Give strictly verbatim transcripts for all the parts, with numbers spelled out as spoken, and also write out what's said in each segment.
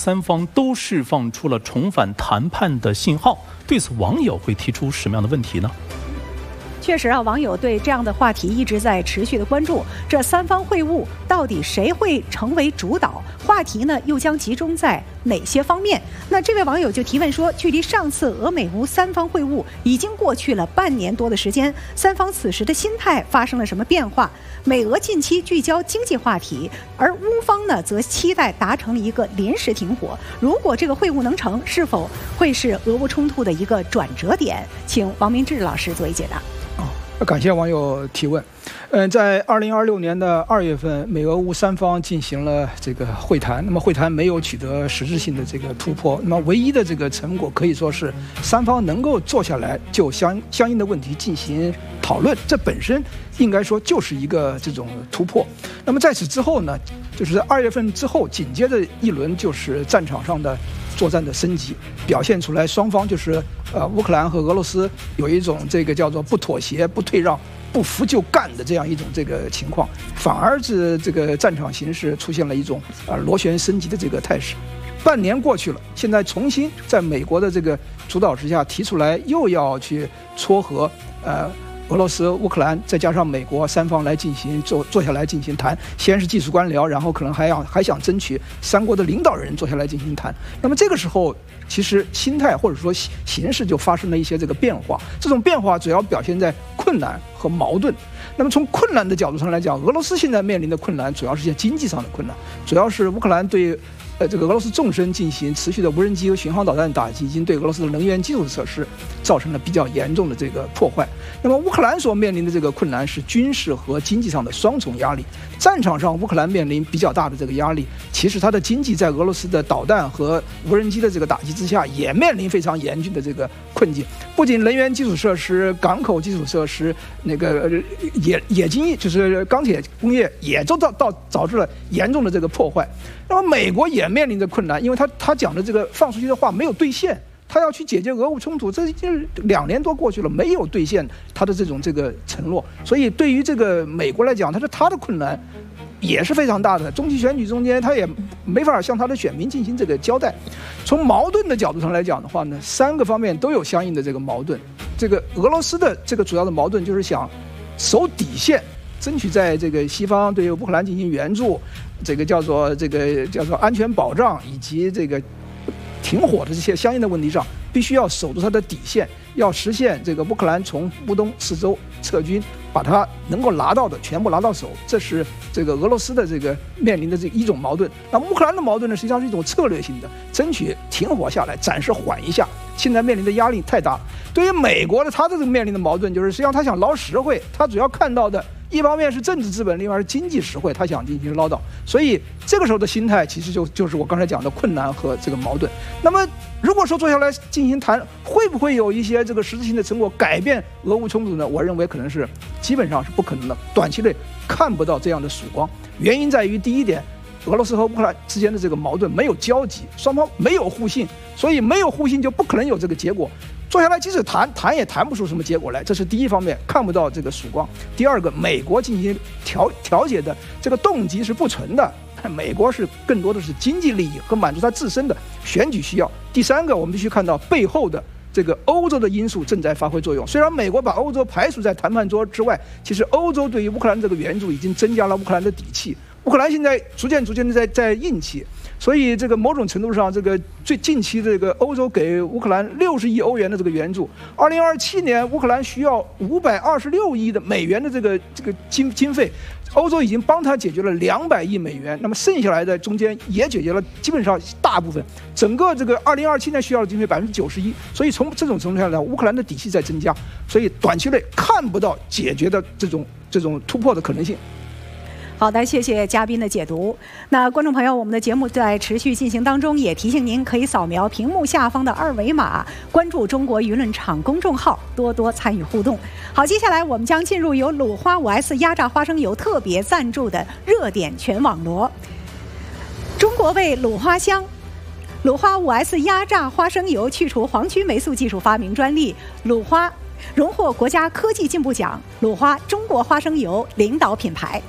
三方都释放出了重返谈判的信号。对此，网友会提出什么样的问题呢？ 确实啊，网友对这样的话题一直在持续的关注。这三方会晤到底谁会成为主导？话题呢又将集中在哪些方面？那这位网友就提问说，距离上次俄美乌三方会晤已经过去了半年多的时间，三方此时的心态发生了什么变化？美俄近期聚焦经济话题，而乌方呢则期待达成一个临时停火。如果这个会晤能成，是否会是俄乌冲突的一个转折点？请王明志老师作为解答。 感谢网友提问。嗯，在二零二六年的二月份，美俄乌三方进行了这个会谈。那么会谈没有取得实质性的这个突破。那么唯一的这个成果可以说是三方能够坐下来就相相应的问题进行讨论，这本身应该说就是一个这种突破。那么在此之后呢，就是在二月份之后，紧接着一轮就是战场上的作战的升级，表现出来双方就是呃乌克兰和俄罗斯有一种这个叫做不妥协、不退让、不服就干的这样一种这个情况，反而是这个战场形势出现了一种啊、呃、螺旋升级的这个态势。半年过去了，现在重新在美国的这个主导之下提出来，又要去撮合呃。俄罗斯、乌克兰再加上美国三方来进行坐坐下来进行谈，先是技术官僚，然后可能还要还想争取三国的领导人坐下来进行谈。那么这个时候，其实心态或者说形势就发生了一些这个变化。这种变化主要表现在困难和矛盾。那么从困难的角度上来讲，俄罗斯现在面临的困难主要是些经济上的困难，主要是乌克兰对。呃，这个俄罗斯纵深进行持续的无人机和巡航导弹打击，已经对俄罗斯的能源基础设施造成了比较严重的这个破坏。那么乌克兰所面临的这个困难是军事和经济上的双重压力。战场上，乌克兰面临比较大的这个压力，其实它的经济在俄罗斯的导弹和无人机的这个打击之下，也面临非常严峻的这个困境。不仅能源基础设施、港口基础设施，那个冶冶金就是钢铁工业也都到到导致了严重的这个破坏。那么美国也面临着困难，因为他他讲的这个放出去的话没有兑现，他要去解决俄乌冲突，这已经两年多过去了，没有兑现他的这种这个承诺，所以对于这个美国来讲，他是他的困难也是非常大的。中期选举中间，他也没法向他的选民进行这个交代。从矛盾的角度上来讲的话呢，三个方面都有相应的这个矛盾。这个俄罗斯的这个主要的矛盾就是想守底线，争取在这个西方对乌克兰进行援助。这个叫做这个叫做安全保障以及这个停火的这些相应的问题上，必须要守住它的底线，要实现这个乌克兰从乌东四周撤军，把它能够拿到的全部拿到手。这是这个俄罗斯的这个面临的这一种矛盾。那乌克兰的矛盾呢，实际上是一种策略性的，争取停火下来，暂时缓一下。现在面临的压力太大。对于美国的，他这个面临的矛盾就是，实际上他想捞实惠，他主要看到的。一方面是政治资本，另外是经济实惠，他想进行捞到，所以这个时候的心态其实就就是我刚才讲的困难和这个矛盾。那么如果说坐下来进行谈，会不会有一些这个实质性的成果改变俄乌冲突呢？我认为可能是基本上是不可能的，短期内看不到这样的曙光。原因在于第一点，俄罗斯和乌克兰之间的这个矛盾没有交集，双方没有互信，所以没有互信就不可能有这个结果。坐下来即使谈谈也谈不出什么结果来，这是第一方面，看不到这个曙光。第二个，美国进行调调解的这个动机是不纯的，美国是更多的是经济利益和满足它自身的选举需要。第三个，我们必须看到背后的这个欧洲的因素正在发挥作用。虽然美国把欧洲排除在谈判桌之外，其实欧洲对于乌克兰这个援助已经增加了乌克兰的底气。乌克兰现在逐渐逐渐的在在硬气。所以，这个某种程度上，这个最近期这个欧洲给乌克兰六十亿欧元的这个援助，二零二七年乌克兰需要五百二十六亿的美元的这个这个经经费，欧洲已经帮他解决了两百亿美元，那么剩下来的中间也解决了基本上大部分，整个这个二零二七年需要的经费百分之九十一，所以从这种程度上来讲，乌克兰的底气在增加，所以短期内看不到解决的这种这种突破的可能性。 好的，谢谢嘉宾的解读。那观众朋友，我们的节目在持续进行当中，也提醒您可以扫描屏幕下方的二维码，关注中国舆论场公众号，多多参与互动。好，接下来我们将进入由鲁花 五 S 压榨花生油特别赞助的热点全网罗。中国为鲁花香。鲁花 五 S 压榨花生油去除黄曲霉素技术发明专利，鲁花荣获国家科技进步奖，鲁花中国花生油领导品牌。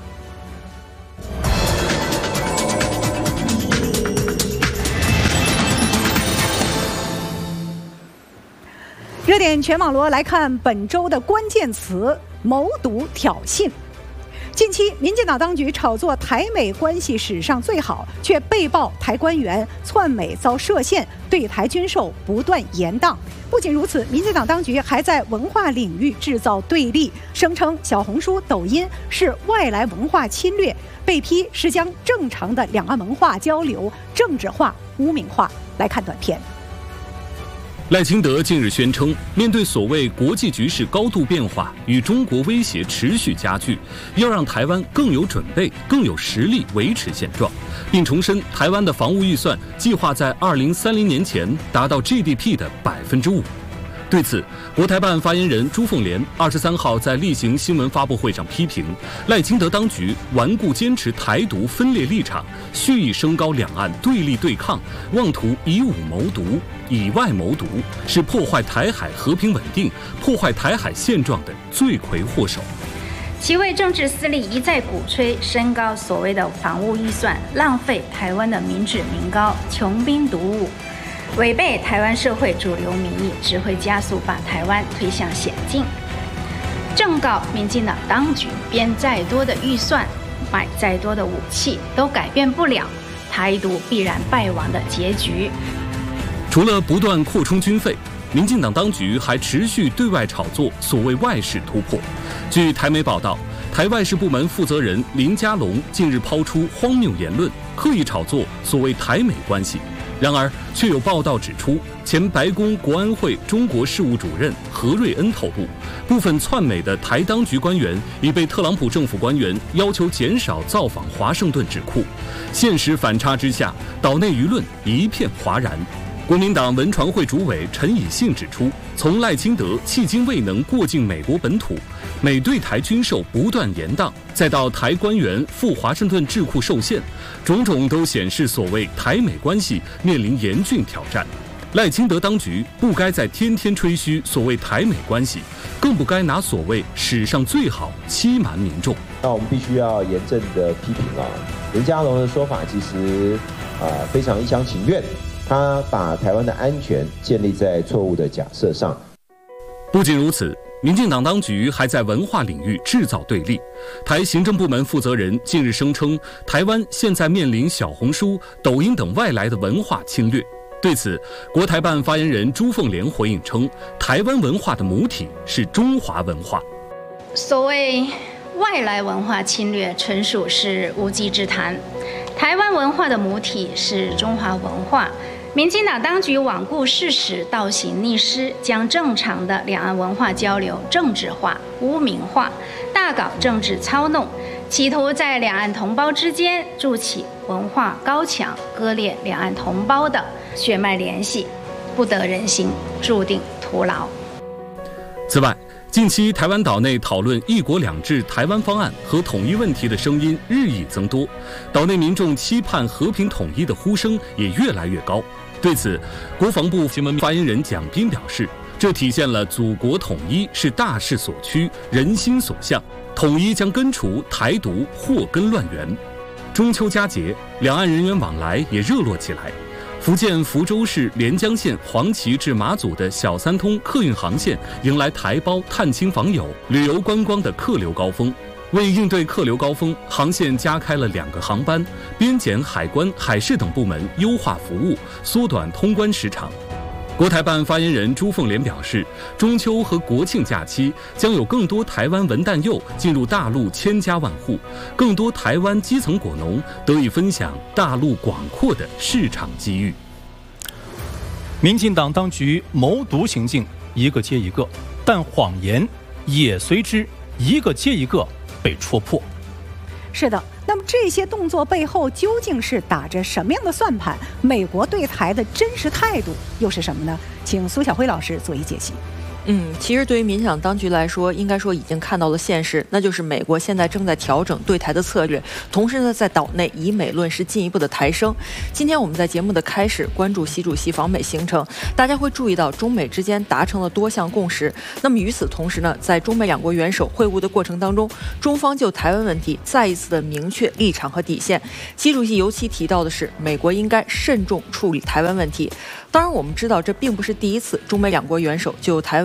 热点全网罗来看本周的关键词：谋独挑衅。近期，民进党当局炒作台美关系史上最好，却被曝台官员窜美遭设限，对台军售不断延宕。不仅如此，民进党当局还在文化领域制造对立，声称小红书、抖音是外来文化侵略，被批是将正常的两岸文化交流政治化、污名化。来看短片。 赖清德近日宣称，面对所谓国际局势高度变化与中国威胁持续加剧，要让台湾更有准备、更有实力维持现状，并重申台湾的防务预算计划在二零三零年前达到 G D P 的百分之五。对此，国台办发言人朱凤莲二十三号在例行新闻发布会上批评赖清德当局顽固坚持台独分裂立场，蓄意升高两岸对立对抗，妄图以武谋独、以外谋独，是破坏台海和平稳定、破坏台海现状的罪魁祸首。 其为政治私利一再鼓吹升高所谓的防务预算，浪费台湾的民脂民膏，穷兵黩武，违背台湾社会主流民意，只会加速把台湾推向险境。正告民进党当局，编再多的预算，买再多的武器，都改变不了台独必然败亡的结局。 除了不断扩充军费，民进党当局还持续对外炒作所谓外事突破。据台媒报道，台外事部门负责人林佳龙近日抛出荒谬言论，刻意炒作所谓台美关系。然而，却有报道指出，前白宫国安会中国事务主任何瑞恩透露，部分窜美的台当局官员已被特朗普政府官员要求减少造访华盛顿智库。现实反差之下，岛内舆论一片哗然。国民党文传会主委陈以信指出，从赖清德迄今未能过境美国本土，美对台军售不断延宕，再到台官员赴华盛顿智库受限，种种都显示所谓台美关系面临严峻挑战。赖清德当局不该再天天吹嘘所谓台美关系，更不该拿所谓史上最好欺瞒民众。 那我们必须要严正的批评啊，林佳龙的说法其实啊、呃、非常一厢情愿。他把台湾的安全建立在错误的假设上。 不仅如此，民进党当局还在文化领域制造对立。台行政部门负责人近日声称，台湾现在面临小红书、抖音等外来的文化侵略。对此，国台办发言人朱凤莲回应称，台湾文化的母体是中华文化。 所谓外来文化侵略，纯属是无稽之谈。台湾文化的母体是中华文化。民进党当局罔顾事实，倒行逆施，将正常的两岸文化交流政治化、污名化，大搞政治操弄，企图在两岸同胞之间筑起文化高墙，割裂两岸同胞的血脉联系，不得人心，注定徒劳。 此外，近期台湾岛内讨论一国两制台湾方案和统一问题的声音日益增多，岛内民众期盼和平统一的呼声也越来越高。对此，国防部新闻发言人蒋斌表示，这体现了祖国统一是大势所趋、人心所向，统一将根除台独祸根乱源。中秋佳节，两岸人员往来也热络起来。福建福州市连江县黄岐至马祖的小三通客运航线迎来台胞探亲访友、旅游观光的客流高峰。为应对客流高峰，航线加开了两个航班，边检、海关、海事等部门优化服务，缩短通关时长。国台办发言人朱凤莲表示，中秋和国庆假期将有更多台湾文旦柚进入大陆千家万户，更多台湾基层果农得以分享大陆广阔的市场机遇。 民进党当局谋独行径一个接一个，但谎言也随之一个接一个被戳破。 是的，那么这些动作背后究竟是打着什么样的算盘？美国对台的真实态度又是什么呢？请苏晓辉老师做一解析。 嗯，其实对于民进党当局来说，应该说已经看到了现实，那就是美国现在正在调整对台的策略，同时呢，在岛内以美论事进一步的抬升。今天我们在节目的开始关注习主席访美行程，大家会注意到中美之间达成了多项共识。那么与此同时呢，在中美两国元首会晤的过程当中，中方就台湾问题再一次的明确立场和底线。习主席尤其提到的是，美国应该慎重处理台湾问题。当然，我们知道这并不是第一次中美两国元首就台湾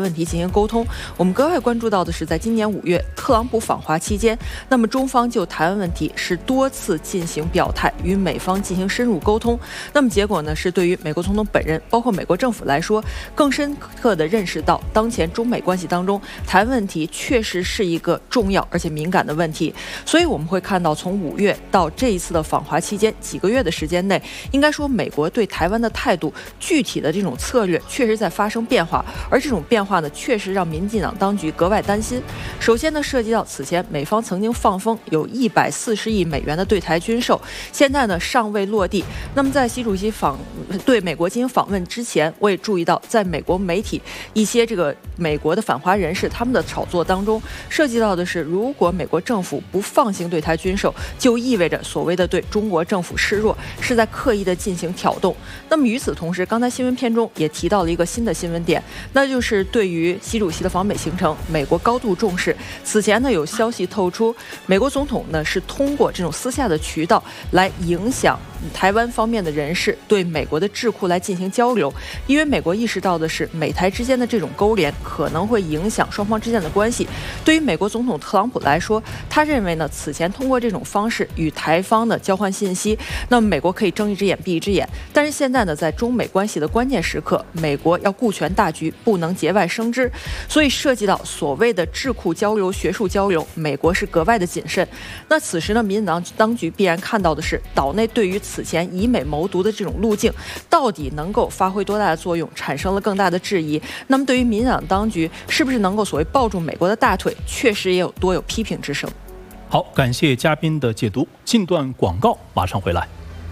问题进行沟通。我们格外关注到的是，在今年五月特朗普访华期间，那么中方就台湾问题是多次进行表态，与美方进行深入沟通。那么结果呢，是对于美国总统本人，包括美国政府来说，更深刻地认识到，当前中美关系当中，台湾问题确实是一个重要而且敏感的问题。所以我们会看到，从五月到这一次的访华期间，几个月的时间内，应该说美国对台湾的态度、具体的这种策略确实在发生变化，而这种变化呢，确实让民进党当局格外担心。首先呢，涉及到此前美方曾经放风有一百四十亿美元的对台军售，现在呢尚未落地。那么在习主席访对美国进行访问之前，我也注意到，在美国媒体一些这个美国的反华人士他们的炒作当中，涉及到的是，如果美国政府不放行对台军售，就意味着所谓的对中国政府示弱，是在刻意的进行挑动。那么与此同时，刚才新闻片中也提到了一个新的新闻点，那就是对于习主席的访美行程，美国高度重视。此前呢，有消息透出，美国总统呢是通过这种私下的渠道来影响台湾方面的人士对美国的智库来进行交流，因为美国意识到的是美台之间的这种勾连可能会影响双方之间的关系。对于美国总统特朗普来说，他认为呢，此前通过这种方式与台方呢交换信息，那么美国可以睁一只眼闭一只眼。但是现在呢，在中美关系的关键时刻，美国要顾全大局，不能节外生枝，所以涉及到所谓的智库交流、学术交流，美国是格外的谨慎。那此时呢，民进党当局必然看到的是，岛内对于此前以美谋独的这种路径，到底能够发挥多大的作用，产生了更大的质疑。那么对于民进党当局是不是能够所谓抱住美国的大腿，确实也有多有批评之声。 好，感谢嘉宾的解读。近段广告，马上回来。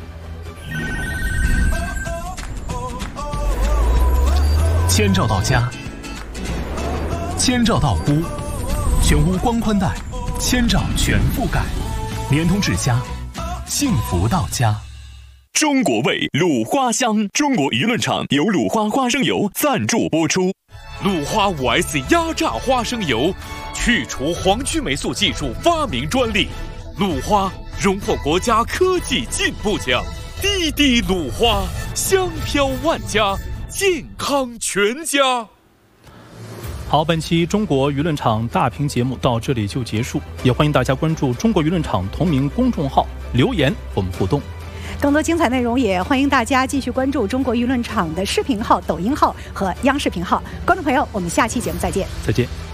千兆到家，千兆到屋，全屋光宽带，千兆全覆盖，联通至家，幸福到家。 中国味鲁花香，中国舆论场由鲁花花生油赞助播出。 鲁花 五 S 压榨花生油，去除黄曲霉素技术发明专利。鲁花荣获国家科技进步奖。滴滴鲁花，香飘万家，健康全家。 好，本期中国舆论场大评节目到这里就结束，也欢迎大家关注中国舆论场同名公众号留言我们互动。 更多精彩内容也欢迎大家继续关注中国舆论场的视频号、抖音号和央视频号。观众朋友，我们下期节目再见。 再见。